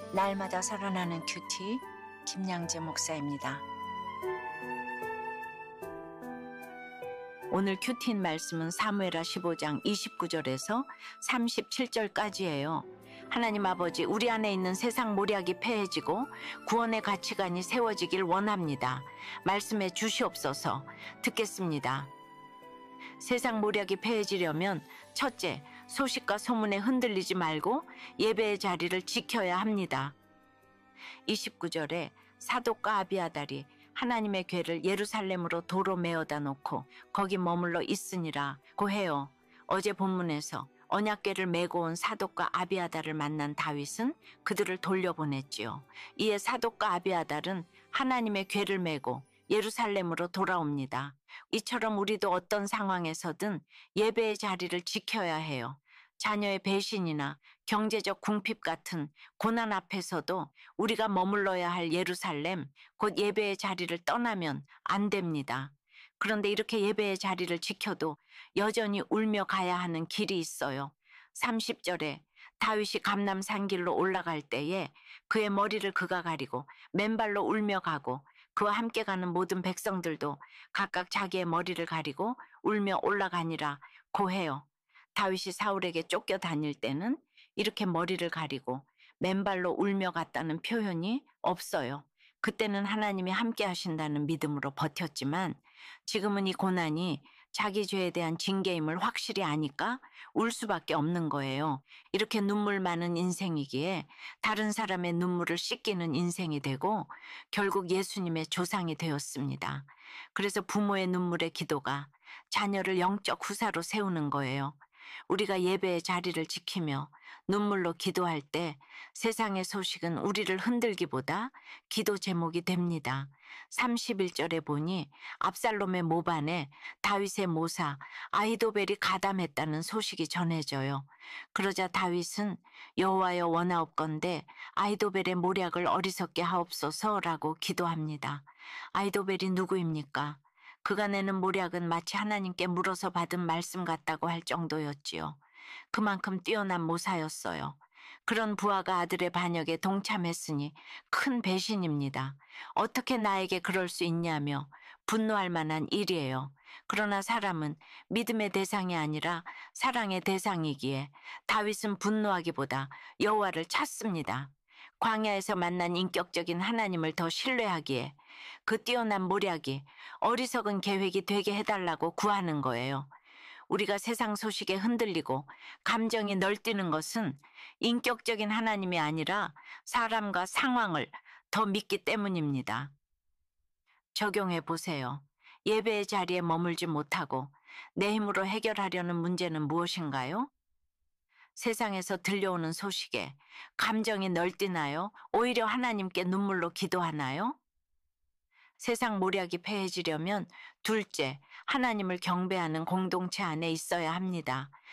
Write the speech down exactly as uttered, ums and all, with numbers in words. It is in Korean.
날마다 살아나는 큐티 김양재 목사입니다. 오늘 큐티인 말씀은 사무엘하 십오 장 이십구 절에서 삼십칠 절까지예요. 하나님 아버지, 우리 안에 있는 세상 모략이 패해지고 구원의 가치관이 세워지길 원합니다. 말씀해 주시옵소서. 듣겠습니다. 세상 모략이 패해지려면 첫째, 소식과 소문에 흔들리지 말고 예배의 자리를 지켜야 합니다. 이십구 절에 사독과 아비아달이 하나님의 궤를 예루살렘으로 도로 메어다 놓고 거기 머물러 있으니라 고 해요. 어제 본문에서 언약궤를 메고 온 사독과 아비아달을 만난 다윗은 그들을 돌려보냈지요. 이에 사독과 아비아달은 하나님의 궤를 메고 예루살렘으로 돌아옵니다. 이처럼 우리도 어떤 상황에서든 예배의 자리를 지켜야 해요. 자녀의 배신이나 경제적 궁핍 같은 고난 앞에서도 우리가 머물러야 할 예루살렘, 곧 예배의 자리를 떠나면 안 됩니다. 그런데 이렇게 예배의 자리를 지켜도 여전히 울며 가야 하는 길이 있어요. 삼십 절에 다윗이 감람산 길로 올라갈 때에 그의 머리를 그가 가리고 맨발로 울며 가고 그와 함께 가는 모든 백성들도 각각 자기의 머리를 가리고 울며 올라가니라 고 해요. 다윗이 사울에게 쫓겨 다닐 때는 이렇게 머리를 가리고 맨발로 울며 갔다는 표현이 없어요. 그때는 하나님이 함께 하신다는 믿음으로 버텼지만 지금은 이 고난이 자기 죄에 대한 징계임을 확실히 아니까 울 수밖에 없는 거예요. 이렇게 눈물 많은 인생이기에 다른 사람의 눈물을 씻기는 인생이 되고 결국 예수님의 조상이 되었습니다. 그래서 부모의 눈물의 기도가 자녀를 영적 후사로 세우는 거예요. 우리가 예배의 자리를 지키며 눈물로 기도할 때 세상의 소식은 우리를 흔들기보다 기도 제목이 됩니다. 삼십일 절에 보니 압살롬의 모반에 다윗의 모사 아히도벨이 가담했다는 소식이 전해져요. 그러자 다윗은 여호와여 원하옵건대 아히도벨의 모략을 어리석게 하옵소서라고 기도합니다. 아히도벨이 누구입니까? 그가 내는 모략은 마치 하나님께 물어서 받은 말씀 같다고 할 정도였지요. 그만큼 뛰어난 모사였어요. 그런 부하가 아들의 반역에 동참했으니 큰 배신입니다. 어떻게 나에게 그럴 수 있냐며 분노할 만한 일이에요. 그러나 사람은 믿음의 대상이 아니라 사랑의 대상이기에 다윗은 분노하기보다 여호와를 찾습니다. 광야에서 만난 인격적인 하나님을 더 신뢰하기에 그 뛰어난 모략이 어리석은 계획이 되게 해달라고 구하는 거예요. 우리가 세상 소식에 흔들리고 감정이 널뛰는 것은 인격적인 하나님이 아니라 사람과 상황을 더 믿기 때문입니다. 적용해 보세요. 예배의 자리에 머물지 못하고 내 힘으로 해결하려는 문제는 무엇인가요? 세상에서 들려오는 소식에 감정이 널뛰나요? 오히려 하나님께 눈물로 기도하나요? 세상 모략이 패해지려면 둘째, 하나님을 경배하는 공동체 안에 있어야 합니다.